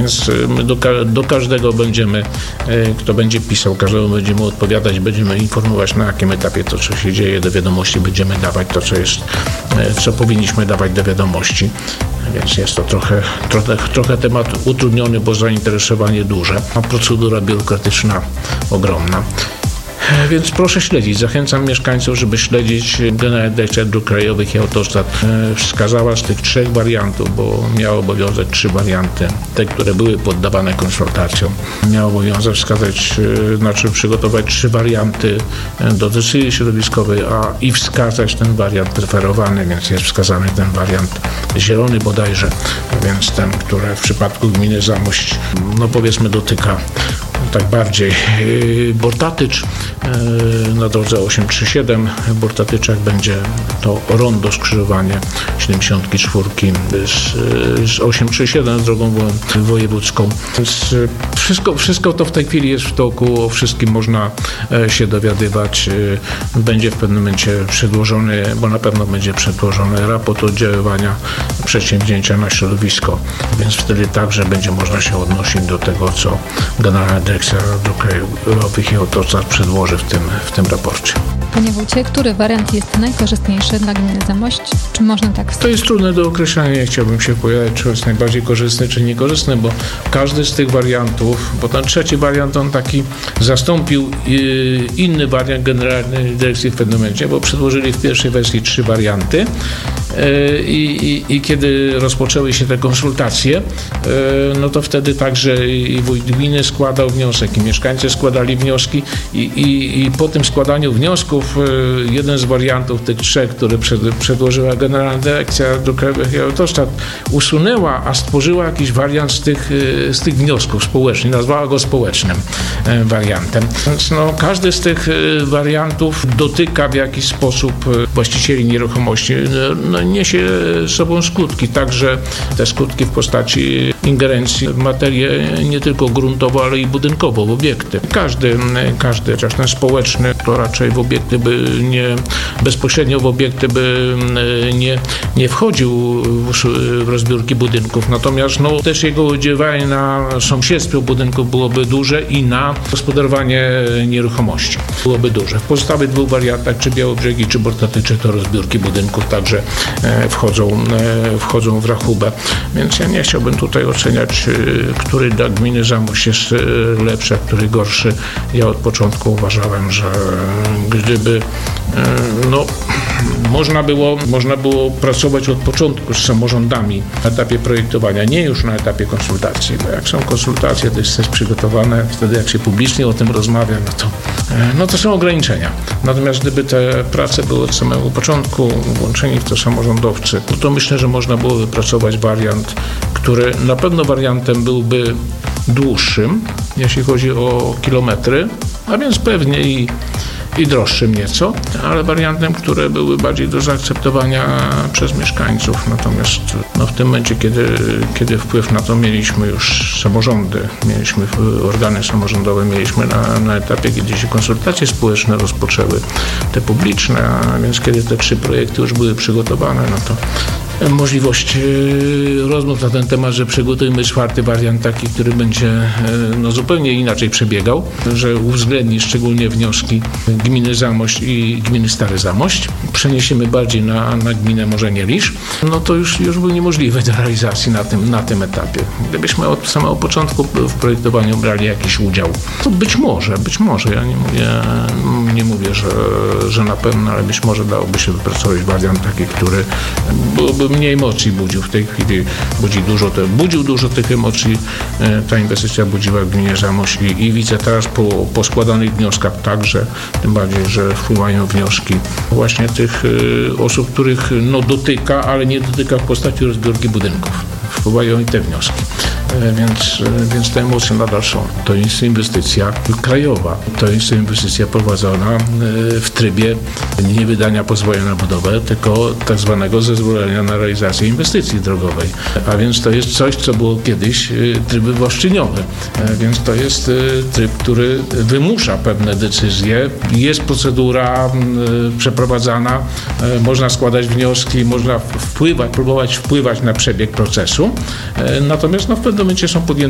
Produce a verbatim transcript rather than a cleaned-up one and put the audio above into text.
Więc my do, do każdego będziemy, kto będzie pisał, każdemu będziemy odpowiadać, będziemy informować, na jakim etapie to, co się dzieje, do wiadomości będziemy dawać to, co jest, co powinniśmy dawać do wiadomości. Więc jest to trochę, trochę, trochę temat utrudniony, bo zainteresowanie duże, a procedura biurokratyczna ogromna. Więc proszę śledzić. Zachęcam mieszkańców, żeby śledzić. Generalna Dyrekcja Dróg Krajowych i Autostrad wskazała z tych trzech wariantów, bo miała obowiązek trzy warianty, te, które były poddawane konsultacjom. Miała obowiązek wskazać, znaczy przygotować trzy warianty do decyzji środowiskowej, a i wskazać ten wariant preferowany, więc jest wskazany ten wariant zielony bodajże, więc ten, który w przypadku gminy Zamość, no powiedzmy, dotyka tak bardziej Bortatycz na drodze osiemset trzydzieści siedem. W Bortatyczach będzie to rondo, skrzyżowanie siedemdziesiąt cztery z, z osiemset trzydzieści siedem z drogą wojewódzką. Więc wszystko, wszystko to w tej chwili jest w toku, o wszystkim można się dowiadywać. Będzie w pewnym momencie przedłożony, bo na pewno będzie przedłożony raport oddziaływania przedsięwzięcia na środowisko, więc wtedy także będzie można się odnosić do tego, co Generalna Dyrekcja Dróg Krajowych i Autostrad przedłoży w tym, w tym raporcie. Panie wójcie, który wariant jest najkorzystniejszy dla gminy Zamość? Czy można tak? To jest trudne do określenia. Nie chciałbym się wypowiadać, czy jest najbardziej korzystny, czy niekorzystny, bo każdy z tych wariantów, bo ten trzeci wariant, on taki zastąpił inny wariant Generalnej Dyrekcji w pewnym momencie, bo przedłożyli w pierwszej wersji trzy warianty. I, i, i kiedy rozpoczęły się te konsultacje, no to wtedy także i wójt gminy składał wniosek, i mieszkańcy składali wnioski i, i, i po tym składaniu wniosków jeden z wariantów tych trzech, które przed, przedłożyła Generalna Dyrekcja Dróg Krajowych i Autostrad, usunęła, a stworzyła jakiś wariant z tych, z tych wniosków społecznych, nazwała go społecznym wariantem. Więc no, każdy z tych wariantów dotyka w jakiś sposób właścicieli nieruchomości. No, niesie sobą skutki, także te skutki w postaci ingerencji w materię nie tylko gruntową, ale i budynkową, w obiekty. Każdy, każdy, chociaż ten społeczny, to raczej w obiekty by nie, bezpośrednio w obiekty by nie, nie wchodził w rozbiórki budynków, natomiast no, też jego oddziaływanie na sąsiedztwo budynków byłoby duże i na gospodarowanie nieruchomości byłoby duże. W pozostałych dwóch wariantach, czy Białobrzegi, czy Bortatycze, to rozbiórki budynków także wchodzą, wchodzą w rachubę. Więc ja nie chciałbym tutaj oceniać, który dla gminy Zamość jest lepszy, a który gorszy. Ja od początku uważałem, że gdyby no, można było, można było pracować od początku z samorządami na etapie projektowania, nie już na etapie konsultacji, bo jak są konsultacje, to jest coś przygotowane, wtedy jak się publicznie o tym rozmawia, no to, no to są ograniczenia. Natomiast gdyby te prace były od samego początku włączeni w to samorządowcy, no to myślę, że można było wypracować wariant, który na pewno wariantem byłby dłuższym, jeśli chodzi o kilometry, a więc pewnie i i droższym nieco, ale wariantem, które były bardziej do zaakceptowania przez mieszkańców. Natomiast no, w tym momencie, kiedy, kiedy wpływ na to mieliśmy już samorządy, mieliśmy organy samorządowe, mieliśmy na, na etapie, kiedy się konsultacje społeczne rozpoczęły, te publiczne, a więc kiedy te trzy projekty już były przygotowane, no to możliwość rozmów na ten temat, że przygotujmy czwarty wariant taki, który będzie no, zupełnie inaczej przebiegał, że uwzględni szczególnie wnioski gminy Zamość i gminy Stary Zamość. Przeniesiemy bardziej na, na gminę Morzenie-Lisz, no to już, już był niemożliwy do realizacji na tym, na tym etapie. Gdybyśmy od samego początku w projektowaniu brali jakiś udział, to być może, być może, ja nie mówię, nie mówię, że, że na pewno, ale być może dałoby się wypracować wariant taki, który byłby mniej emocji budził. W tej chwili budzi dużo, te, budził dużo tych emocji. Ta inwestycja budziła w gminie Zamość i, i widzę teraz po, po składanych wnioskach także, tym bardziej, że wpływają wnioski właśnie tych y, osób, których no, dotyka, ale nie dotyka w postaci rozbiórki budynków. Wpływają i te wnioski. Więc, więc te emocje nadal są. To jest inwestycja krajowa. To jest inwestycja prowadzona w trybie nie wydania pozwolenia na budowę, tylko tak zwanego zezwolenia na realizację inwestycji drogowej. A więc to jest coś, co było kiedyś tryb wywłaszczeniowy. Więc to jest tryb, który wymusza pewne decyzje. Jest procedura przeprowadzana, można składać wnioski, można wpływać, próbować wpływać na przebieg procesu. Natomiast no, w pewnym momencie są podjęte